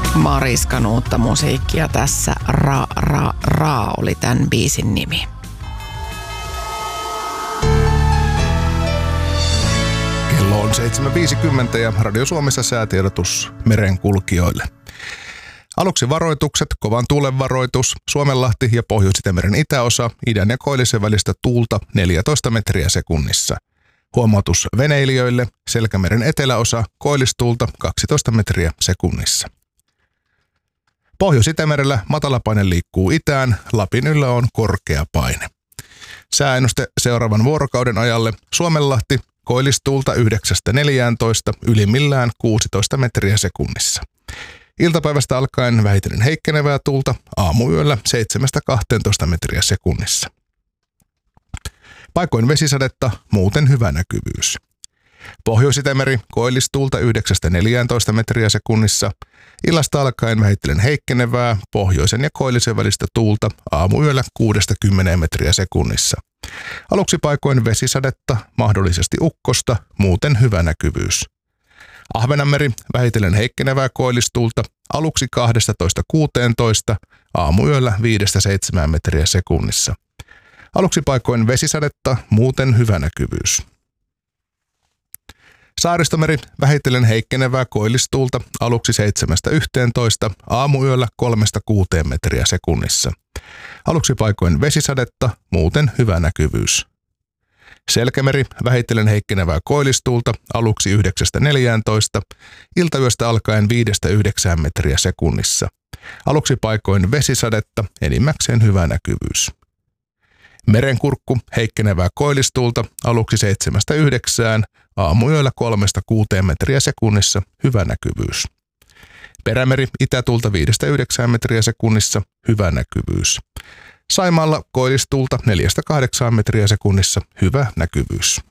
Mariskan uutta musiikkia tässä. Ra oli tämän biisin nimi. Kello on 7.50 ja Radio Suomessa säätiedotus merenkulkijoille. Aluksi varoitukset, kovan tuulen varoitus, Suomenlahti ja Pohjois-Itämeren itäosa, idän ja koillisen välistä tuulta 14 metriä sekunnissa. Huomautus veneilijöille, Selkämeren eteläosa, koillistuulta 12 metriä sekunnissa. Pohjois-Itämerellä matalapaine liikkuu itään, Lapin yllä on korkea paine. Sääennuste seuraavan vuorokauden ajalle, Suomenlahti, koillistuulta 9-14, ylimmillään 16 metriä sekunnissa. Iltapäivästä alkaen vähitellen heikkenevää tuulta, aamuyöllä 7-12 metriä sekunnissa. Paikoin vesisadetta, muuten hyvä näkyvyys. Pohjois-Itämeri, koillistuulta 9-14 metriä sekunnissa, illasta alkaen vähitellen heikkenevää, pohjoisen ja koillisen välistä tuulta, aamuyöllä 6-10 metriä sekunnissa. Aluksi paikoin vesisadetta, mahdollisesti ukkosta, muuten hyvä näkyvyys. Ahvenanmeri, vähitellen heikkenevää koillistuulta, aluksi 12-16, aamuyöllä 5-7 metriä sekunnissa. Aluksi paikoin vesisadetta, muuten hyvä näkyvyys. Saaristomeri, vähitellen heikkenevää koillistuulta, aluksi 7-11, aamuyöllä 3-6 metriä sekunnissa. Aluksi paikoin vesisadetta, muuten hyvä näkyvyys. Selkämeri, vähitellen heikkenevää koillistuulta, aluksi 9-14, iltayöstä alkaen 5-9 metriä sekunnissa. Aluksi paikoin vesisadetta, enimmäkseen hyvä näkyvyys. Merenkurkku, heikkenevää koillistuulta, aluksi 7-9, aamuyöllä 3-6 metriä sekunnissa, hyvä näkyvyys. Perämeri, itätuulta 5-9 metriä sekunnissa, hyvä näkyvyys. Saimaalla koillistuulta 4-8 metriä sekunnissa, hyvä näkyvyys.